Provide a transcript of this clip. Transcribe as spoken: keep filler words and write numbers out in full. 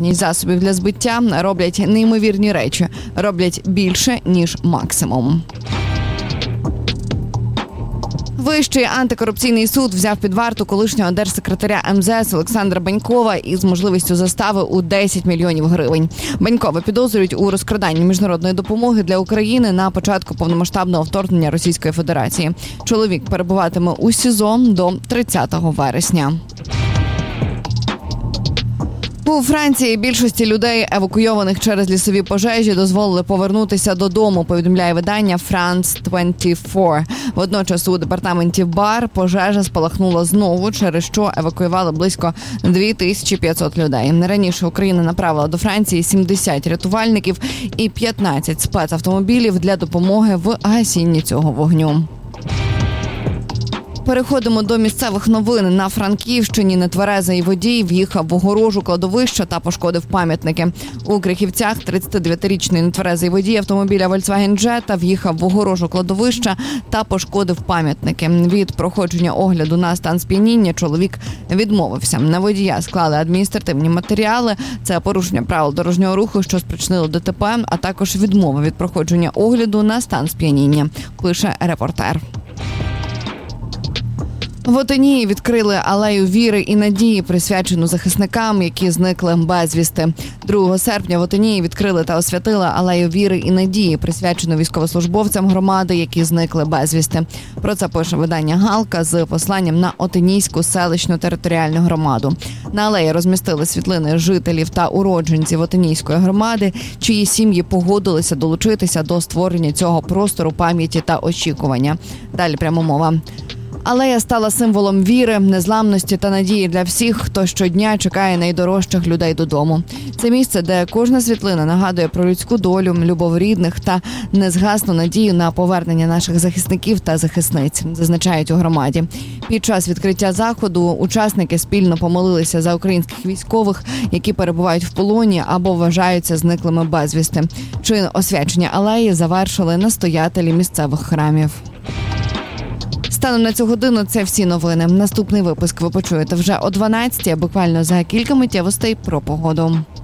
достатність засобів для збиття, роблять неймовірні речі, роблять більше, ніж максимум. Вищий антикорупційний суд взяв під варту колишнього держсекретаря ем зет ес Олександра Банькова із можливістю застави у десять мільйонів гривень. Банькова підозрюють у розкраданні міжнародної допомоги для України на початку повномасштабного вторгнення Російської Федерації. Чоловік перебуватиме у СІЗО до тридцятого вересня. У Франції більшості людей, евакуйованих через лісові пожежі, дозволили повернутися додому, повідомляє видання Франс двадцять чотири. Водночас у департаменті Бар пожежа спалахнула знову, через що евакуювали близько дві тисячі п'ятсот людей. Раніше Україна направила до Франції сімдесят рятувальників і п'ятнадцять спецавтомобілів для допомоги в гасінні цього вогню. Переходимо до місцевих новин. На Франківщині нетверезий водій в'їхав в огорожу кладовища та пошкодив пам'ятники. У Крихівцях тридцятидев'ятирічний нетверезий водій автомобіля Volkswagen Jetta в'їхав в огорожу кладовища та пошкодив пам'ятники. Від проходження огляду на стан сп'яніння чоловік відмовився. На водія склали адміністративні матеріали. Це порушення правил дорожнього руху, що спричинило ДТП, а також відмова від проходження огляду на стан сп'яніння, пише репортер. В Отинії відкрили алею віри і надії, присвячену захисникам, які зникли безвісти. другого серпня в Отинії відкрили та освятили алею віри і надії, присвячену військовослужбовцям громади, які зникли безвісти. Про це пише видання «Галка» з посланням на Отинійську селищну територіальну громаду. На алеї розмістили світлини жителів та уродженців Отинійської громади, чиї сім'ї погодилися долучитися до створення цього простору пам'яті та очікування. Далі прямо мова. Алея стала символом віри, незламності та надії для всіх, хто щодня чекає найдорожчих людей додому. Це місце, де кожна світлина нагадує про людську долю, любов рідних та незгасну надію на повернення наших захисників та захисниць, зазначають у громаді. Під час відкриття заходу учасники спільно помолилися за українських військових, які перебувають в полоні або вважаються зниклими безвісти. Чин освячення алеї завершили настоятелі місцевих храмів. Станом на цю годину це всі новини. Наступний випуск ви почуєте вже о дванадцятій, а буквально за кілька миттєвостей про погоду.